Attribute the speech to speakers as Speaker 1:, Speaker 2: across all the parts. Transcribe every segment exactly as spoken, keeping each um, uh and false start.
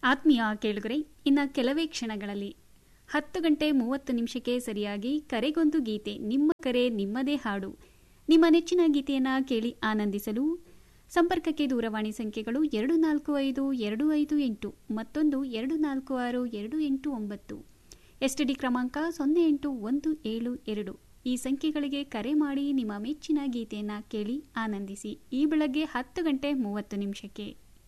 Speaker 1: ಆತ್ಮೀಯ ಕೇಳುಗರೆ, ಇನ್ನು ಕೆಲವೇ ಕ್ಷಣಗಳಲ್ಲಿ ಹತ್ತು ಗಂಟೆ ಮೂವತ್ತು ನಿಮಿಷಕ್ಕೆ ಸರಿಯಾಗಿ ಕರೆಗೊಂದು ಗೀತೆ, ನಿಮ್ಮ ಕರೆ ನಿಮ್ಮದೇ ಹಾಡು. ನಿಮ್ಮ ನೆಚ್ಚಿನ ಗೀತೆಯನ್ನು ಕೇಳಿ ಆನಂದಿಸಲು ಸಂಪರ್ಕಕ್ಕೆ ದೂರವಾಣಿ ಸಂಖ್ಯೆಗಳು ಎರಡು ನಾಲ್ಕು ಐದು ಎರಡು ಐದು ಎಂಟು, ಮತ್ತೊಂದು ಎರಡು ನಾಲ್ಕು ಆರು ಎರಡು ಎಂಟು ಒಂಬತ್ತು, ಎಸ್ಟಿಡಿ ಕ್ರಮಾಂಕ ಸೊನ್ನೆ ಎಂಟು ಒಂದು ಏಳು ಎರಡು. ಈ ಸಂಖ್ಯೆಗಳಿಗೆ ಕರೆ ಮಾಡಿ ನಿಮ್ಮ ಮೆಚ್ಚಿನ ಗೀತೆಯನ್ನು ಕೇಳಿ ಆನಂದಿಸಿ. ಈ ಬೆಳಗ್ಗೆ ಹತ್ತು ಗಂಟೆ ಮೂವತ್ತು ನಿಮಿಷಕ್ಕೆ.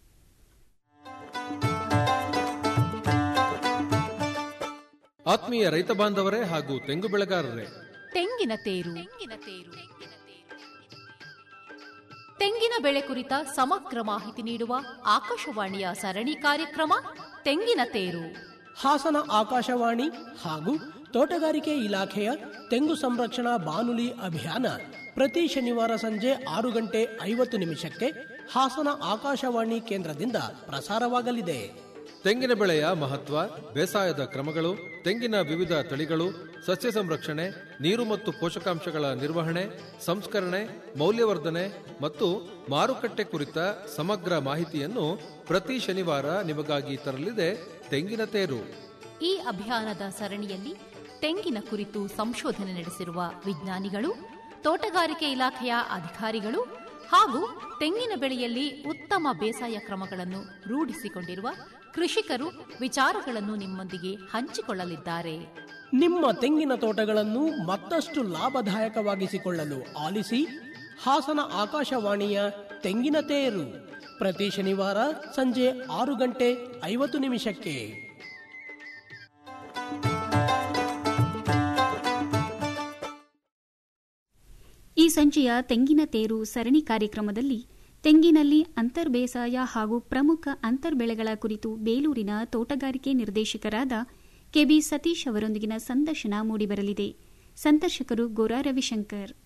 Speaker 2: ಆತ್ಮೀಯ ರೈತ ಬಾಂಧವರೇ ಹಾಗೂ ತೆಂಗು ಬೆಳೆಗಾರರೇ,
Speaker 3: ತೆಂಗಿನ ತೇರು ತೆಂಗಿನ ಬೆಳೆ ಕುರಿತ ಸಮಗ್ರ ಮಾಹಿತಿ ನೀಡುವ ಆಕಾಶವಾಣಿಯ ಸರಣಿ ಕಾರ್ಯಕ್ರಮ ತೆಂಗಿನ ತೇರು.
Speaker 4: ಹಾಸನ ಆಕಾಶವಾಣಿ ಹಾಗೂ ತೋಟಗಾರಿಕೆ ಇಲಾಖೆಯ ತೆಂಗು ಸಂರಕ್ಷಣಾ ಬಾನುಲಿ ಅಭಿಯಾನ ಪ್ರತಿ ಶನಿವಾರ ಸಂಜೆ ಆರು ಗಂಟೆ ಐವತ್ತು ನಿಮಿಷಕ್ಕೆ ಹಾಸನ ಆಕಾಶವಾಣಿ ಕೇಂದ್ರದಿಂದ ಪ್ರಸಾರವಾಗಲಿದೆ.
Speaker 2: ತೆಂಗಿನ ಬೆಳೆಯ ಮಹತ್ವ, ಬೇಸಾಯದ ಕ್ರಮಗಳು, ತೆಂಗಿನ ವಿವಿಧ ತಳಿಗಳು, ಸಸ್ಯ ಸಂರಕ್ಷಣೆ, ನೀರು ಮತ್ತು ಪೋಷಕಾಂಶಗಳ ನಿರ್ವಹಣೆ, ಸಂಸ್ಕರಣೆ, ಮೌಲ್ಯವರ್ಧನೆ ಮತ್ತು ಮಾರುಕಟ್ಟೆ ಕುರಿತ ಸಮಗ್ರ ಮಾಹಿತಿಯನ್ನು ಪ್ರತಿ ಶನಿವಾರ ನಿಮಗಾಗಿ ತರಲಿದೆ ತೆಂಗಿನ ತೇರು.
Speaker 3: ಈ ಅಭಿಯಾನದ ಸರಣಿಯಲ್ಲಿ ತೆಂಗಿನ ಕುರಿತು ಸಂಶೋಧನೆ ನಡೆಸಿರುವ ವಿಜ್ಞಾನಿಗಳು, ತೋಟಗಾರಿಕೆ ಇಲಾಖೆಯ ಅಧಿಕಾರಿಗಳು ಹಾಗೂ ತೆಂಗಿನ ಬೆಳೆಯಲ್ಲಿ ಉತ್ತಮ ಬೇಸಾಯ ಕ್ರಮಗಳನ್ನು ರೂಢಿಸಿಕೊಂಡಿರುವ ಕೃಷಿಕರು ವಿಚಾರಗಳನ್ನು ನಿಮ್ಮೊಂದಿಗೆ ಹಂಚಿಕೊಳ್ಳಲಿದ್ದಾರೆ.
Speaker 4: ನಿಮ್ಮ ತೆಂಗಿನ ತೋಟಗಳನ್ನು ಮತ್ತಷ್ಟು ಲಾಭದಾಯಕವಾಗಿಸಿಕೊಳ್ಳಲು ಆಲಿಸಿ ಹಾಸನ ಆಕಾಶವಾಣಿಯ ತೆಂಗಿನ ತೇರು ಪ್ರತಿ ಶನಿವಾರ ಸಂಜೆ ಆರು ಗಂಟೆ ಐವತ್ತು ನಿಮಿಷಕ್ಕೆ.
Speaker 1: ಈ ಸಂಜೆಯ ತೆಂಗಿನ ತೇರು ಸರಣಿ ಕಾರ್ಯಕ್ರಮದಲ್ಲಿ ತೆಂಗಿನಲ್ಲಿ ಅಂತರ್ ಬೇಸಾಯ ಹಾಗೂ ಪ್ರಮುಖ ಅಂತರ್ ಬೆಳೆಗಳ ಕುರಿತು ಬೇಲೂರಿನ ತೋಟಗಾರಿಕೆ ನಿರ್ದೇಶಕರಾದ ಕೆಬಿ ಸತೀಶ್ ಅವರೊಂದಿಗಿನ ಸಂದರ್ಶನ ಮೂಡಿಬರಲಿದೆ. ಸಂದರ್ಶಕರು ಗೋರಾ ರವಿಶಂಕರ್.